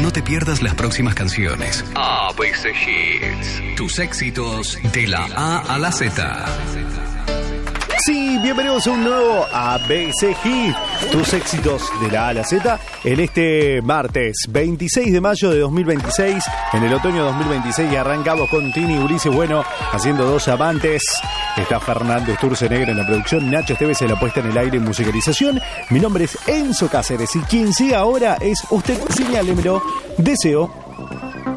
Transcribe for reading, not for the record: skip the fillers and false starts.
no te pierdas las próximas canciones. ABC Hits. Tus éxitos de la A a la Z. Sí, bienvenidos a un nuevo ABC Hit, tus éxitos de la A a la Z, en este martes 26 de mayo de 2026, en el otoño 2026, y arrancamos con Tini Ulises Bueno haciendo Dos Amantes. Está Fernando Sturzenegger en la producción, Nacho Esteves en la puesta en el aire y musicalización. Mi nombre es Enzo Cáceres y quien sea ahora es usted, señálemelo, deseo